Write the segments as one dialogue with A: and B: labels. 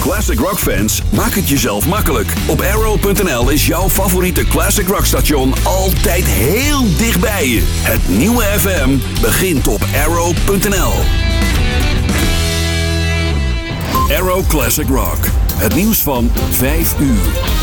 A: Classic Rock fans, maak het jezelf makkelijk. Op Arrow.nl is jouw favoriete Classic Rock station altijd heel dichtbij je. Het nieuwe FM begint op Arrow.nl. Arrow Classic Rock. Het nieuws van 5 uur.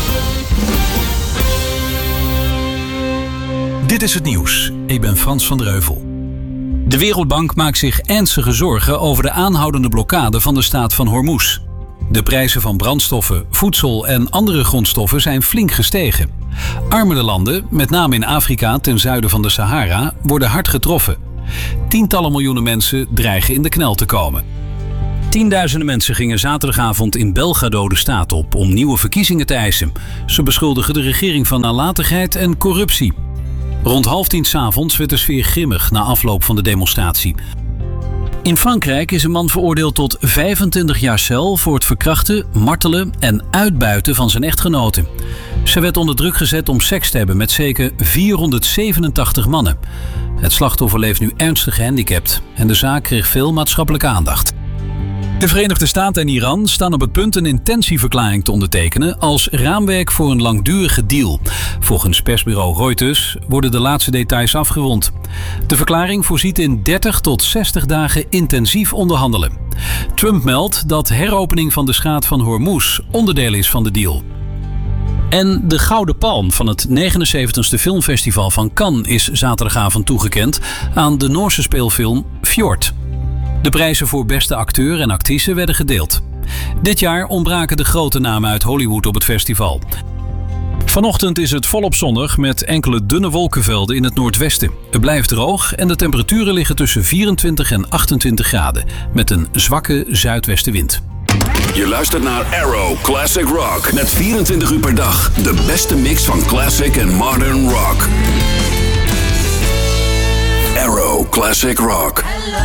B: Dit is het nieuws. Ik ben Frans van Dreuvel. De Wereldbank maakt zich ernstige zorgen over de aanhoudende blokkade van de staat van Hormuz. De prijzen van brandstoffen, voedsel en andere grondstoffen zijn flink gestegen. Armere landen, met name in Afrika ten zuiden van de Sahara, worden hard getroffen. Tientallen miljoenen mensen dreigen in de knel te komen. Tienduizenden mensen gingen zaterdagavond in Belgrado de staat op om nieuwe verkiezingen te eisen. Ze beschuldigen de regering van nalatigheid en corruptie. Rond 9:30 s'avonds werd de sfeer grimmig na afloop van de demonstratie. In Frankrijk is een man veroordeeld tot 25 jaar cel voor het verkrachten, martelen en uitbuiten van zijn echtgenote. Ze werd onder druk gezet om seks te hebben met zeker 487 mannen. Het slachtoffer leeft nu ernstig gehandicapt en de zaak kreeg veel maatschappelijke aandacht. De Verenigde Staten en Iran staan op het punt een intentieverklaring te ondertekenen als raamwerk voor een langdurige deal. Volgens persbureau Reuters worden de laatste details afgerond. De verklaring voorziet in 30 tot 60 dagen intensief onderhandelen. Trump meldt dat heropening van de Straat van Hormuz onderdeel is van de deal. En de Gouden Palm van het 79e filmfestival van Cannes is zaterdagavond toegekend aan de Noorse speelfilm Fjord. De prijzen voor beste acteur en actrice werden gedeeld. Dit jaar ontbraken de grote namen uit Hollywood op het festival. Vanochtend is het volop zonnig met enkele dunne wolkenvelden in het noordwesten. Het blijft droog en de temperaturen liggen tussen 24 en 28 graden met een zwakke zuidwestenwind.
A: Je luistert naar Arrow Classic Rock met 24 uur per dag de beste mix van classic en modern rock. Arrow Classic Rock.